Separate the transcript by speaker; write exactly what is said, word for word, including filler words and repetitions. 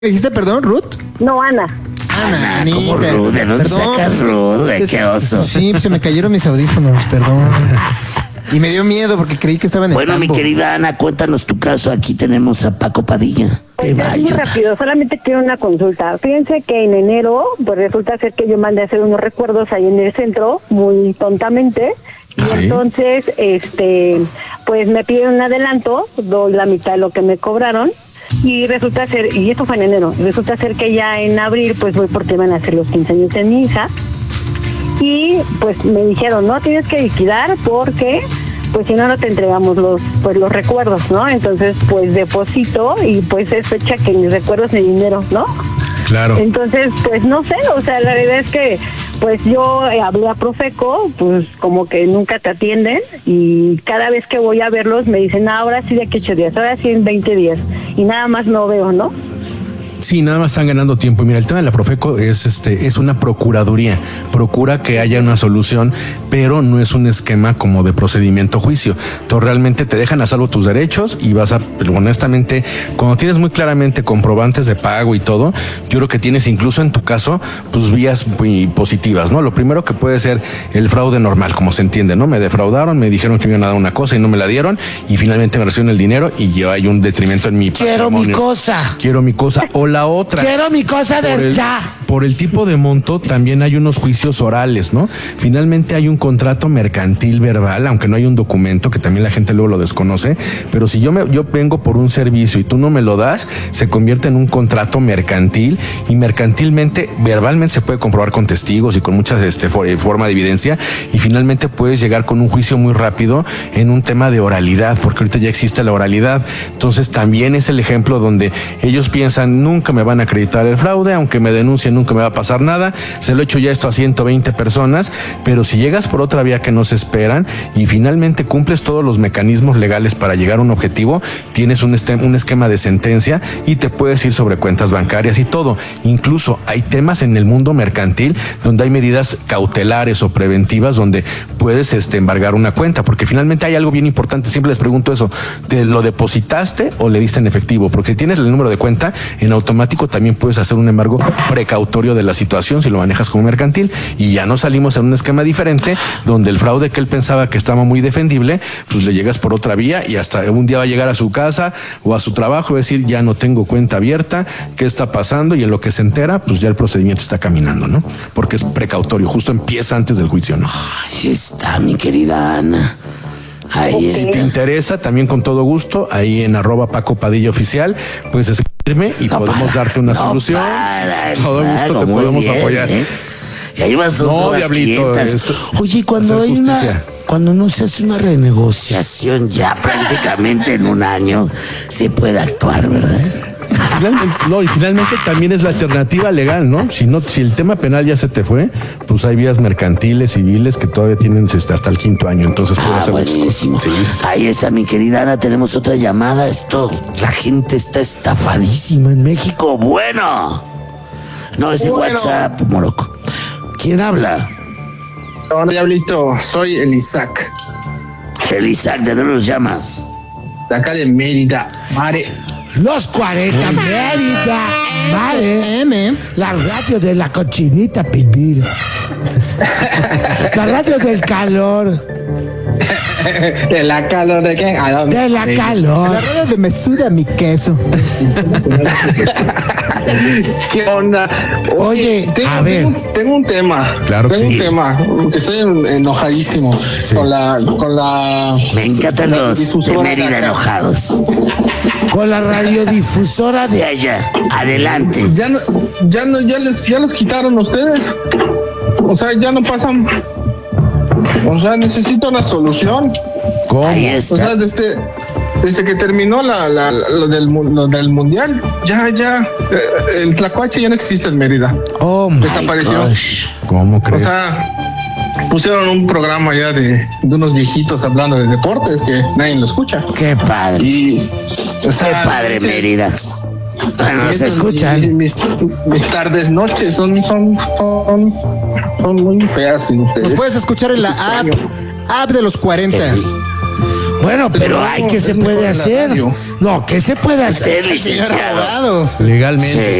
Speaker 1: ¿Dijiste perdón, Ruth?
Speaker 2: No, Ana.
Speaker 1: Ana,
Speaker 3: Ana, ¿cómo Ruth? ¿De dónde
Speaker 1: perdón,
Speaker 3: sacas Ruth, güey? Qué oso.
Speaker 1: Sí, se me cayeron mis audífonos, perdón. Y me dio miedo porque creí que estaba en el
Speaker 3: Bueno,
Speaker 1: campo.
Speaker 3: mi querida Ana, cuéntanos tu caso. Aquí tenemos a Paco Padilla. Te va a
Speaker 2: Muy
Speaker 3: ayudar.
Speaker 2: rápido, solamente quiero una consulta. Fíjense que en enero, pues resulta ser que yo mandé a hacer unos recuerdos ahí en el centro, muy tontamente. Y
Speaker 4: ¿Sí?
Speaker 2: entonces, este, pues me piden un adelanto, doy la mitad de lo que me cobraron. Y resulta ser, y esto fue en enero, resulta ser que ya en abril pues voy porque van a hacer los quince años de mi hija. Y pues me dijeron, no, tienes que liquidar porque pues si no, no te entregamos los pues los recuerdos, ¿no? Entonces pues deposito y pues es fecha que mis recuerdos ni dinero, ¿no?
Speaker 4: Claro.
Speaker 2: Entonces pues no sé, o sea, la verdad es que pues yo eh, hablé a Profeco, pues como que nunca te atienden y cada vez que voy a verlos me dicen, ah, ahora sí de aquí ocho días, ahora sí en veinte días y nada más no veo, ¿no?
Speaker 4: Sí, nada más están ganando tiempo. Y mira, el tema de la Profeco es este, es una procuraduría. Procura que haya una solución, pero no es un esquema como de procedimiento juicio. Entonces realmente te dejan a salvo tus derechos y vas a, honestamente, cuando tienes muy claramente comprobantes de pago y todo, yo creo que tienes incluso en tu caso, pues vías muy positivas, ¿no? Lo primero que puede ser el fraude normal, como se entiende, ¿no? Me defraudaron, me dijeron que me iban a dar una cosa y no me la dieron y finalmente me recibieron el dinero y yo hay un detrimento en mi
Speaker 3: Quiero mi
Speaker 4: patrimonio.
Speaker 3: cosa.
Speaker 4: Quiero mi cosa. O la otra.
Speaker 3: Quiero mi cosa
Speaker 4: Por
Speaker 3: de
Speaker 4: el,
Speaker 3: ya.
Speaker 4: por el tipo de monto también hay unos juicios orales, ¿no? Finalmente hay un contrato mercantil verbal, aunque no hay un documento, que también la gente luego lo desconoce, pero si yo me, yo vengo por un servicio y tú no me lo das, se convierte en un contrato mercantil y mercantilmente, verbalmente se puede comprobar con testigos y con muchas este, for, forma de evidencia y finalmente puedes llegar con un juicio muy rápido en un tema de oralidad, porque ahorita ya existe la oralidad. Entonces también es el ejemplo donde ellos piensan, nunca me van a acreditar el fraude, aunque me denuncien nunca me va a pasar nada, se lo he hecho ya esto a ciento veinte personas, pero si llegas por otra vía que no se esperan y finalmente cumples todos los mecanismos legales para llegar a un objetivo, tienes un, este, un esquema de sentencia y te puedes ir sobre cuentas bancarias y todo. Incluso hay temas en el mundo mercantil donde hay medidas cautelares o preventivas donde puedes este, embargar una cuenta, porque finalmente hay algo bien importante, siempre les pregunto eso, ¿te lo depositaste o le diste en efectivo? Porque si tienes el número de cuenta, en automático también puedes hacer un embargo precautorio de la situación si lo manejas como mercantil y ya no salimos en un esquema diferente donde el fraude que él pensaba que estaba muy defendible, pues le llegas por otra vía y hasta un día va a llegar a su casa o a su trabajo y va a decir, ya no tengo cuenta abierta, ¿qué está pasando? Y en lo que se entera, pues ya el procedimiento está caminando, ¿no? Porque es precautorio, justo empieza antes del juicio, ¿no?
Speaker 3: Ahí está, mi querida Ana. Ahí
Speaker 4: Si te
Speaker 3: está.
Speaker 4: interesa, también con todo gusto, ahí en arroba Paco Padilla Oficial, puedes escribirme y
Speaker 3: No
Speaker 4: podemos
Speaker 3: para,
Speaker 4: darte una
Speaker 3: no
Speaker 4: solución.
Speaker 3: para,
Speaker 4: Todo
Speaker 3: claro,
Speaker 4: gusto te
Speaker 3: muy
Speaker 4: podemos
Speaker 3: bien,
Speaker 4: apoyar.
Speaker 3: ¿eh? Ya llevas dos
Speaker 4: No,
Speaker 3: nuevas
Speaker 4: diablito,
Speaker 3: clientas.
Speaker 4: es
Speaker 3: Oye, cuando
Speaker 4: hacer
Speaker 3: hay una,
Speaker 4: justicia.
Speaker 3: cuando no se hace una renegociación ya prácticamente en un año, se puede actuar, ¿verdad?
Speaker 4: Finalmente, no, y finalmente también es la alternativa legal, ¿no? Si no, si el tema penal ya se te fue, pues hay vías mercantiles, civiles que todavía tienen hasta, hasta el quinto año, entonces puede
Speaker 3: Ah,
Speaker 4: hacer muchas
Speaker 3: buenísimo.
Speaker 4: cosas. Sí, sí, sí.
Speaker 3: Ahí está, mi querida Ana, tenemos otra llamada. Esto, la gente está estafadísima en México. Bueno. No, es el
Speaker 5: Bueno.
Speaker 3: WhatsApp, Morocco. ¿Quién habla?
Speaker 5: Hola, Diablito, soy el Isaac,
Speaker 3: El Isaac, ¿de dónde nos llamas?
Speaker 5: de acá de Mérida, Mare.
Speaker 3: Los cuarenta, Mérida, Mare.
Speaker 1: M.
Speaker 3: La radio de la cochinita pibil. La radio del calor.
Speaker 5: De la calor de quién? Ah, no,
Speaker 3: De la
Speaker 5: de-
Speaker 3: calor.
Speaker 1: La radio de me suda mi queso.
Speaker 5: ¿Qué onda?
Speaker 3: Oye,
Speaker 5: tengo,
Speaker 3: a ver.
Speaker 5: Tengo, tengo un tema.
Speaker 4: Claro que
Speaker 5: tengo
Speaker 4: sí.
Speaker 5: un tema. Que estoy en- enojadísimo con la, con la.
Speaker 3: Me encantan
Speaker 5: la
Speaker 3: los de
Speaker 5: difusora
Speaker 3: Mérida
Speaker 5: acá.
Speaker 3: enojados. Con la radiodifusora de allá. Adelante.
Speaker 5: Ya no, ya no, ya les, ya los quitaron ustedes. O sea, ya no pasan. O sea, necesito una solución.
Speaker 4: ¿Cómo?
Speaker 3: Ahí
Speaker 5: O
Speaker 3: está.
Speaker 5: sea, desde, desde que terminó la, la, la- lo, del, mu- lo del mundial, ya, ya, eh, el tlacuache ya no existe en Mérida.
Speaker 3: Oh, my
Speaker 5: Desapareció.
Speaker 3: gosh.
Speaker 4: ¿Cómo
Speaker 5: O
Speaker 4: crees?
Speaker 5: sea, pusieron un programa ya de, de unos viejitos hablando de deportes que nadie lo escucha.
Speaker 3: Qué padre.
Speaker 5: Y, o
Speaker 3: Qué
Speaker 5: sea,
Speaker 3: padre,
Speaker 5: esas-
Speaker 3: Mérida. Bueno, nos
Speaker 5: esas-
Speaker 3: escuchan.
Speaker 5: Mis, mis tardes, noches son, son, son, son muy feas sin ustedes.
Speaker 1: Nos puedes escuchar en la app,
Speaker 5: Extraño.
Speaker 1: app de los cuarenta.
Speaker 3: Bueno, pero hay que se
Speaker 5: Es
Speaker 3: puede
Speaker 5: mejor el
Speaker 3: hacer.
Speaker 5: horario.
Speaker 3: No, ¿qué se puede hacer,
Speaker 1: Señor
Speaker 3: licenciado?
Speaker 1: abogado.
Speaker 4: Legalmente.
Speaker 3: Sí.